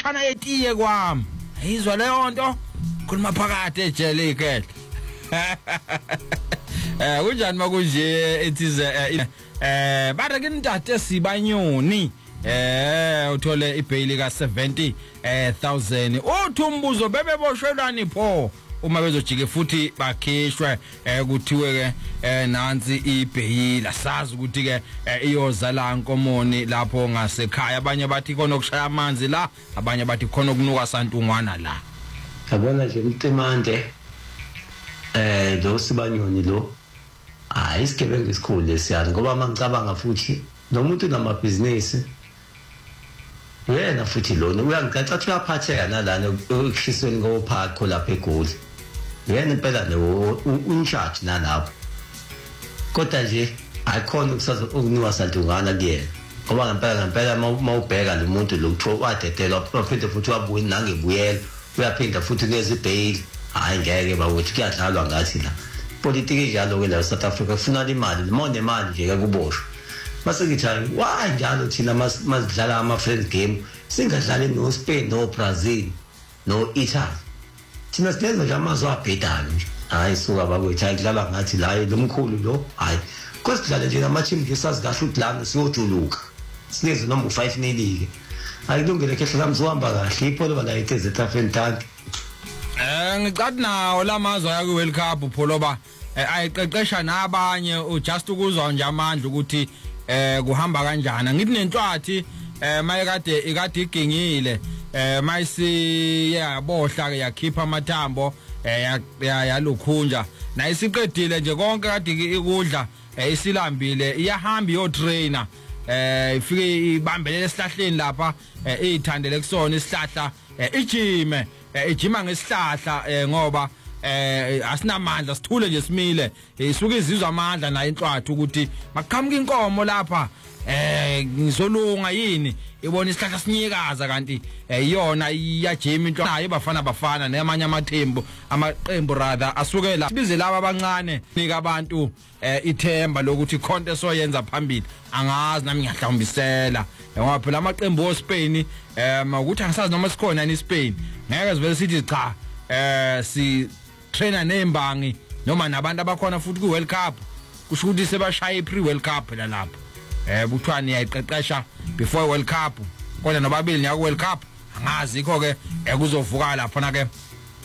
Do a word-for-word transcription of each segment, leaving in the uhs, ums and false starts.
iqeshana etiye kwami ayizwa leyo nto khuluma phakathi ejele ikhe eh kunjani makunje ethize eh bathi ke ntate sibanyoni eh uthole ibail ka seventy thousand uthi umbuzo bebeboshwelani pho uma bezojike futhi bakhishwe kuthiwe ke nansi ibail asazi ukuthi ke iyoza la Nkomoni lapho ngasekhaya abanye bathi khona ukushaya amanzi la abanye bathi khona ukunuka santungwana la yabona nje umtimande eh lo Sibanyoni lo hayi isigebengu esikhulu lesiyazi ngoba mangicabanga futhi nomuntu namabhizinisi yena futhi lona uyangicaca ukuthi uyaphatheka nalana ekushisweni ngophakho lapha eGoli yena impela lo uncharge nalapho kodwa nje ayikhona ukusaza ukunuka santungana kuyena ngoba ngempela ngempela mawubheka lo muntu lo kuthiwa wadedelwa profit futhi wabuye nangebuyela uyaphinda futhi neze bail hayi ngeke bawuthi kuyadlalwa ngathi la politiki njalo ke la South Africa ufuna imali limone imali nje kuboshwa base ngithayi wa njalo thina masidlala ama friend game singadlali no Spain no Brazil no Italy thina siyenza nje amazwe abhedana nje hayi suka bakwethu ayidlala ngathi la lomkhulu lo hayi kosidlala nje nama team ngesazi kahle ukuthi lana siyojuluka sineze number five nelike ayilungile ke hlala mzohamba kahle ipholo bala ithe Tafentante eh ngicathi nawo lamazwe aya ku World Cup pholoba ayiqeqesha nabanye ujust ukuzwa nje amandla ukuthi eh kuhamba kanjani ngithi nentwathi eh mayekade ikade igengile eh mayisi yabohla ke yakhipha amathambo eh yalukhunja na isiqedile nje konke kade ikudla isilambile iyahamba yo trainer eh ifike ibambelele esihlahleni lapha ezithandele kusona isihlahla ijime ejima ngesihlahla ngoba eh asinamandla sithule nje simile isuke izizwa amandla na inhlwathi ukuthi makukhamuka inkomo lapha eh ngizolunga yini ibona isihlahla sinyikaza kanti iyona iyajima into nayo bafana bafana namanye amathembu amaqembu rather asuke la sibize laba abancane nika abantu ithemba lokuthi ikhonto soyenza phambili angazi nami ngiyahlambisela ngoba phela amaqembu oSpain eh ukuthi angisazi noma sikhona ni Spain ngeke sivele sithi cha eh si trainer nembangi noma nabantu abakhona futhi ku World Cup kusho ukuthi sebashaya iPre World Cup la lapha eh buthwani yayiqeqesha before World Cup kodwa nobabili nya ku World Cup angazi ikho ke kuzovuka lapha na ke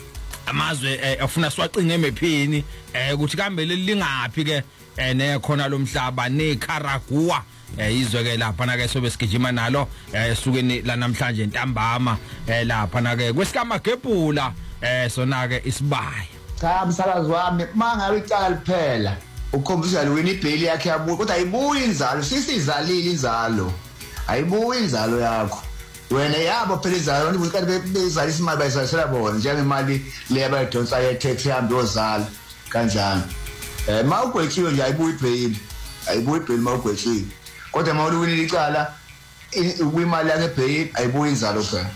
amazwe afuna siwacinge emephini eh ukuthi kambe lingaphi ke nekhona lomhlaba neCaragua izwe ke lapha na ke sobe sigijima nalo esukeni la namhlanje ntambama lapha na ke kwesikaMagebhula eh sona ke isibaya cha umsakazi wami manga icala liphela ukhombisa lwini ibail yakhe yabuya kodwa ayibuyi inzalo sisizalile inzalo ayibuyi inzalo yakho wena yabo phela inzalo abantu ukuthi bezala isimali bayisalisela bona njengemali le abayidonsa ye tax yambi yozala kanjani eh mawugwethiwe nje ayibuyi ibail ayibuyi ibail mawugwethiwe kodwa mawulwini icala imali yakhe bail ayibuyi inzalo phela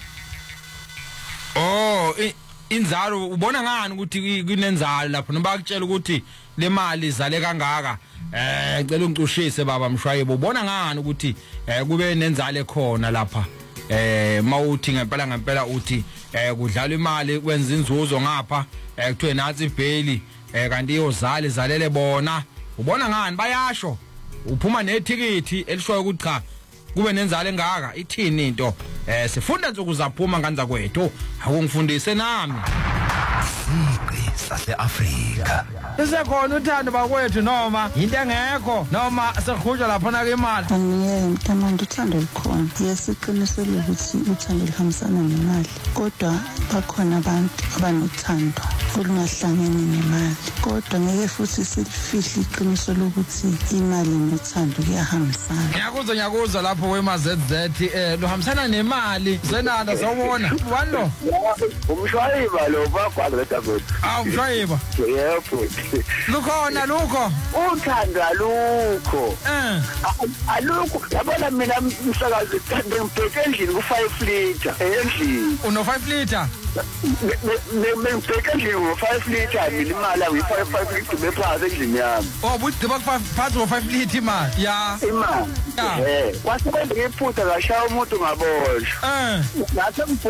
oh inzalo ubona ngani ukuthi kunenzalo lapho noma bakutshela ukuthi le mali izale kangaka eh ngicela ungicushise baba Mshwayebo ubona ngani ukuthi kube nenzalo ekhona lapha eh mawuthi ngempela ngempela uthi kudlala imali kwenza inzuzo ngapha kuthiwe nansi ibail kanti iyozala izalele bona ubona ngani bayasho uphuma nethikithi elishoyo ukuthi cha kube nenzalo engaka ithini into eh sifunda nsuku zaphuma nganza kwethu akungifundise nami Siqi sase-Afrika isekhona uthando bakwethu noma into engekho noma sekukhujwa lapha na ke imali angiyeke mntamandi uthando likhona yesiqinisele ukuthi uthando lihambisana nemali kodwa bakhona abantu abanothando olungahlangene nemali kodwa ngeke futhi silifihle iqiniso lokuthi imali nothando kuyahambisana ngiyakuzwa ngiyakuzwa lapho wema Z Z eh lohambisana nemali senanda sawubona walo umshwayiba lo bakwaleta kodwa ah umshwayiba yebo lukhona lukho uthanda lukho eh alukho yabona mina umsakazi ngithanda ngibheke endlini ku five liter endlini uno five liter ngibheke endlini ku five liter mina imali ayi five five liter bephansi endlini yami oh buthi baphansi ku five liter imali ya imali eh wasebenza ngephutha ngashaya umuntu ngaboshwa eh ngathi